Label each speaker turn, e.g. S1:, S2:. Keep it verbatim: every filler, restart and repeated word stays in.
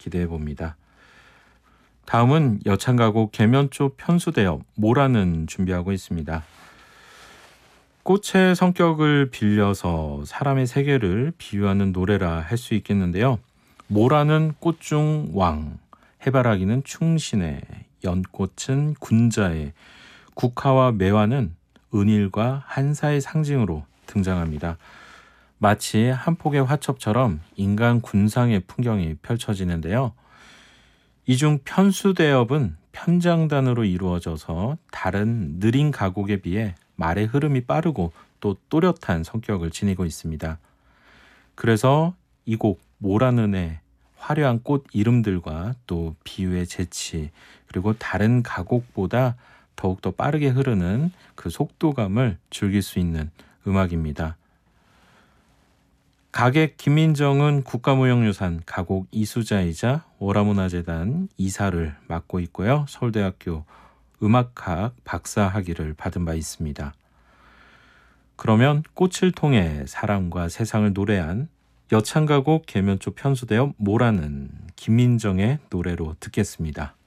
S1: 기대해 봅니다. 다음은 여창가곡 계면초 편수대업 모라는 준비하고 있습니다. 꽃의 성격을 빌려서 사람의 세계를 비유하는 노래라 할 수 있겠는데요. 모라는 꽃 중 왕, 해바라기는 충신의, 연꽃은 군자의, 국화와 매화는 은일과 한사의 상징으로 등장합니다. 마치 한 폭의 화첩처럼 인간 군상의 풍경이 펼쳐지는데요. 이 중 편수대업은 편장단으로 이루어져서 다른 느린 가곡에 비해 말의 흐름이 빠르고 또 또렷한 성격을 지니고 있습니다. 그래서 이 곡 모라는 애 화려한 꽃 이름들과 또 비유의 재치 그리고 다른 가곡보다 더욱더 빠르게 흐르는 그 속도감을 즐길 수 있는 음악입니다. 가객 김민정은 국가무형유산 가곡 이수자이자 월화문화재단 이사를 맡고 있고요. 서울대학교 음악학 박사학위를 받은 바 있습니다. 그러면 꽃을 통해 사람과 세상을 노래한 여창가곡 계면초 편수대업 모라는 김민정의 노래로 듣겠습니다.